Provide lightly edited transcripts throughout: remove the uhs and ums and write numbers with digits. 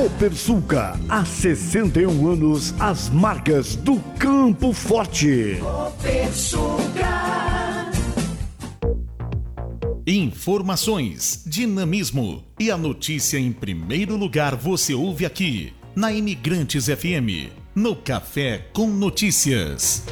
Copersucar, há 61 anos, as marcas do Campo Forte. Copersucar. Informações, dinamismo e a notícia em primeiro lugar você ouve aqui, na Imigrantes FM, no Café com Notícias.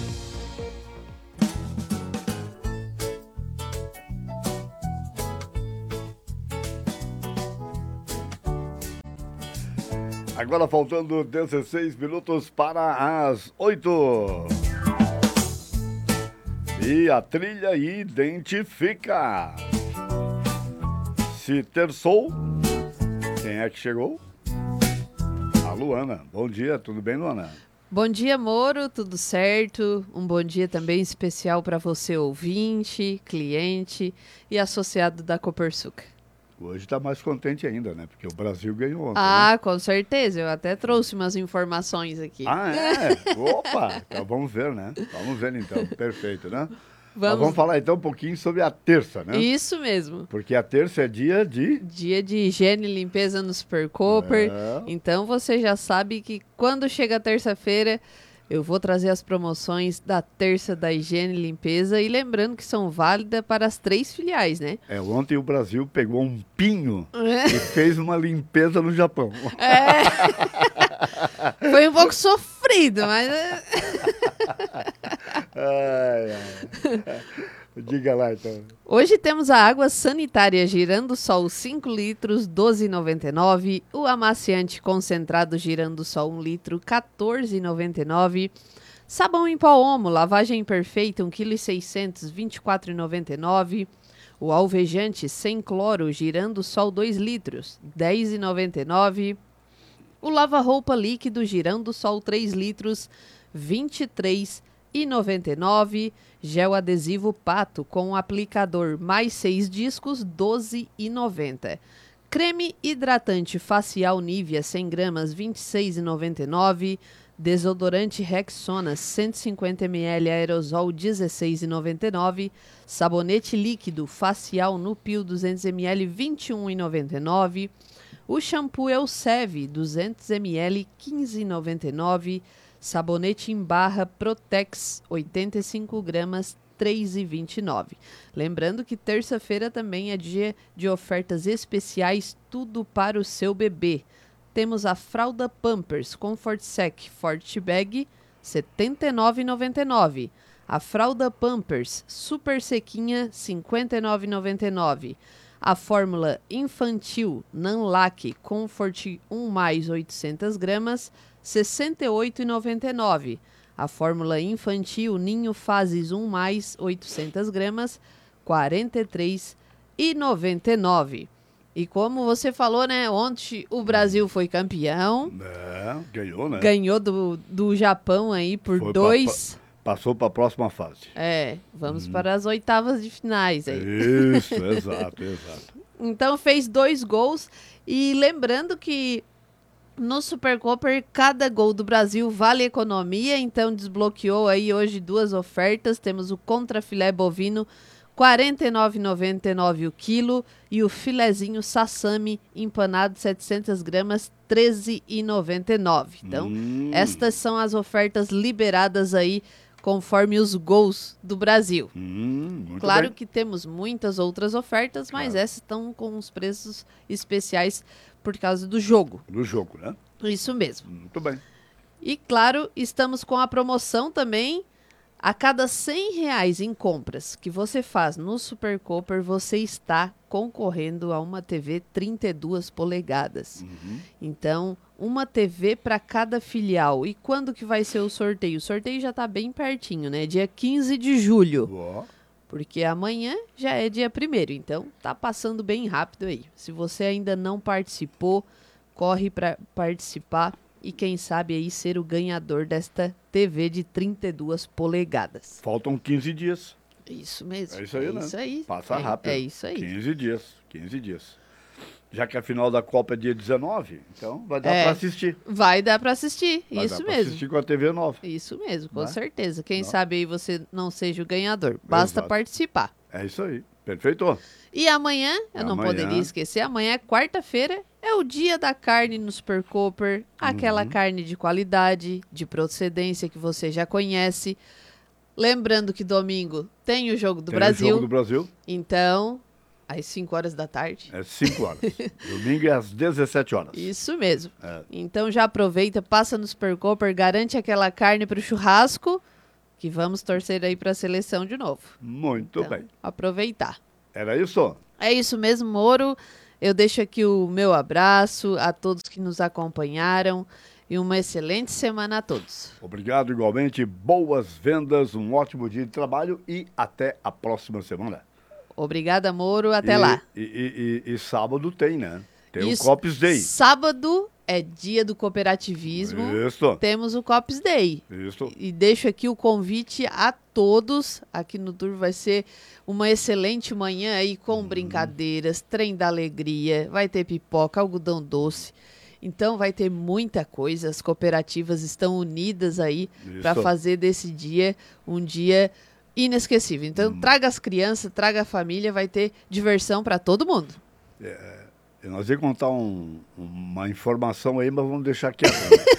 Agora faltando 16 minutos para as 8. E a trilha identifica. Se terçou, quem é que chegou? A Luana. Bom dia, tudo bem, Luana? Bom dia, Moro, tudo certo? Um bom dia também especial para você, ouvinte, cliente e associado da Copersucar. Hoje está mais contente ainda, né? Porque o Brasil ganhou ontem. Ah, né? Com certeza. Eu até trouxe umas informações aqui. Ah, é? Opa! Então vamos ver, né? Vamos ver então. Perfeito, né? Vamos falar então um pouquinho sobre a terça, né? Isso mesmo. Porque a terça é dia de... Dia de higiene e limpeza no Super Cooper. Então você já sabe que quando chega a terça-feira... Eu vou trazer as promoções da terça da higiene e limpeza e lembrando que são válidas para as 3 filiais, né? Ontem o Brasil pegou um pinho e fez uma limpeza no Japão. Foi um pouco sofrido, mas... Diga lá, então. Hoje temos a água sanitária Girando-Sol 5 litros, R$ 12,99. O amaciante concentrado Girando-Sol 1 litro, R$ 14,99. Sabão em pó Omo, lavagem perfeita, 1,6 kg, R$ 24,99. O alvejante sem cloro Girando-Sol 2 litros, R$ 10,99. O lava-roupa líquido Girando-Sol 3 litros, R$ 23,99. Gel adesivo Pato com aplicador mais 6 discos, R$ 12,90. Creme hidratante facial Nivea 100 gramas, R$ 26,99. Desodorante Rexona 150 ml aerosol, R$ 16,99. Sabonete líquido facial Nupil 200 ml, R$ 21,99. O shampoo Elseve 200 ml, R$ 15,99. Sabonete em barra Protex, 85 gramas, R$ 3,29. Lembrando que terça-feira também é dia de ofertas especiais, tudo para o seu bebê. Temos a fralda Pampers Comfort Sec Forte Bag, R$ 79,99. A fralda Pampers Super Sequinha, R$ 59,99. A fórmula infantil Nanlac Comfort 1+, 800 gramas, R$ 68,99. A fórmula infantil Ninho Fases 1+, 800 gramas, R$ 43,99. E como você falou, né, ontem o Brasil foi campeão. Ganhou, né? Ganhou do Japão aí por 2. Passou para a próxima fase. Vamos para as oitavas de finais aí. Isso, exato. Então fez 2 gols e lembrando que no Super Cooper, cada gol do Brasil vale economia, então desbloqueou aí hoje 2 ofertas. Temos o contrafilé bovino, R$ 49,99 o quilo, e o filezinho sassami empanado 700 gramas, R$ 13,99. Então, estas são as ofertas liberadas aí conforme os gols do Brasil. Claro que temos muitas outras ofertas, mas essas estão com os preços especiais por causa do jogo. Do jogo, né? Isso mesmo. Muito bem. E claro, estamos com a promoção também. A cada R$100 em compras que você faz no Super Cooper, você está concorrendo a uma TV 32 polegadas. Então, uma TV para cada filial. E quando que vai ser o sorteio? O sorteio já está bem pertinho, né? Dia 15 de julho. Porque amanhã já é dia 1º, então tá passando bem rápido aí. Se você ainda não participou, corre para participar e quem sabe aí ser o ganhador desta TV de 32 polegadas. Faltam 15 dias. Isso mesmo. É isso aí, né? Isso aí. Passa rápido. É isso aí. 15 dias. Já que a final da Copa é dia 19, então vai dar para assistir. Vai dar para assistir, vai isso dar mesmo. Pra assistir com a TV nova. Isso mesmo, com Né? certeza. Quem sabe aí você não seja o ganhador. Basta participar. É isso aí. Perfeito. E amanhã, eu não poderia esquecer, amanhã é quarta-feira É o dia da carne no Super Cooper, aquela carne de qualidade, de procedência que você já conhece. Lembrando que domingo tem o Jogo do Brasil. O Jogo do Brasil. Então, às 5 horas da tarde. É 5 horas. Domingo é às 17 horas. Isso mesmo. Então já aproveita, passa no Super Cooper, garante aquela carne para o churrasco, que vamos torcer aí para a seleção de novo. Muito bem. Aproveitar. Era isso? É isso mesmo, Moro. Eu deixo aqui o meu abraço a todos que nos acompanharam e uma excelente semana a todos. Obrigado igualmente, boas vendas, um ótimo dia de trabalho e até a próxima semana. Obrigada, Moro, até lá. E sábado tem, né? Tem Isso, o Cops Day. Sábado é dia do cooperativismo. Isso. Temos o Cops Day. Isso. E deixo aqui o convite a todos. Aqui no Turvo vai ser uma excelente manhã aí com brincadeiras, trem da alegria, vai ter pipoca, algodão doce. Então vai ter muita coisa. As cooperativas estão unidas aí para fazer desse dia um dia inesquecível. Então traga as crianças, traga a família, vai ter diversão para todo mundo. Nós íamos contar uma informação aí, mas vamos deixar quieto.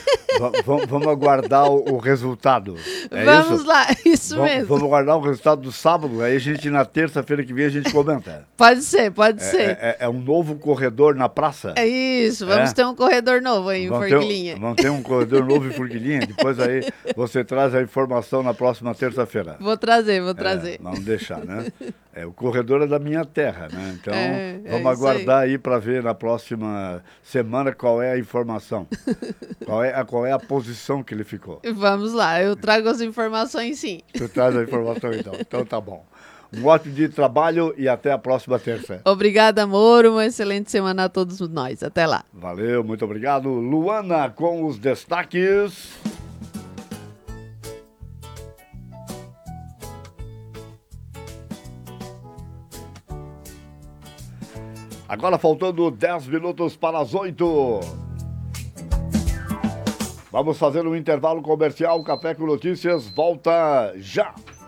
Vamos aguardar o resultado. Vamos lá, isso mesmo. Vamos aguardar o resultado do sábado, aí a gente, na terça-feira que vem, a gente comenta. Pode ser, pode ser. É um novo corredor na praça? É isso, vamos ter um corredor novo aí em Forquilinha. Vamos ter um corredor novo em Forquilinha, depois aí você traz a informação na próxima terça-feira. Vou trazer. Vamos deixar, né? O corredor é da minha terra, né? Então, vamos aguardar aí para ver na próxima semana qual é a informação. Qual é a posição que ele ficou. Vamos lá, eu trago as informações sim. Tu traz a informação então. Então tá bom. Um ótimo dia de trabalho e até a próxima terça. Obrigada, Moro. Uma excelente semana a todos nós. Até lá. Valeu, muito obrigado. Luana com os destaques. Agora faltando 10 minutos para as 8. Vamos fazer um intervalo comercial. Café com Notícias volta já.